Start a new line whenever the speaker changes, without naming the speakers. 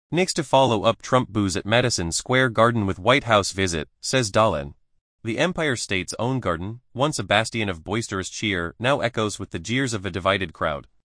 Next to follow up Trump boos at Madison Square Garden with White House visit, says Dahlin. The Empire State's own garden, once a bastion of boisterous cheer, now echoes with the jeers of a divided crowd.